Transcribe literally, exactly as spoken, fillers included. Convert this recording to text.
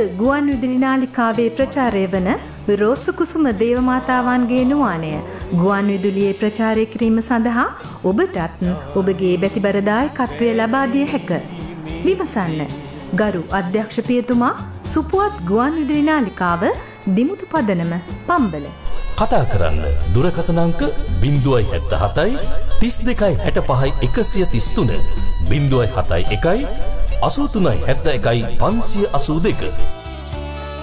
ගුවන් විදුලි නාලිකාවේ ප්‍රචාරය වන රෝසු කුසුම දේවමාතාවන්ගේ නුවානය ගුවන් විදුලියේ ප්‍රචාරය කිරීම සඳහා ඔබටත් ඔබගේ බැතිබර දායකත්වය ලබා දිය හැක. විමසන්න. ගරු අධ්‍යක්ෂ පියතුමා, සුපුවත් ගුවන් විදුලි නාලිකාව, දිමුතු පදනම, පම්බල. කතා කරන්න දුරකථන අංක ज़ीरो सात सात तीस दो साठ पाँच एक सौ तीस तीन ज़ीरो सात एक एक अस्सी तीन साठ एक पाँच अस्सी दो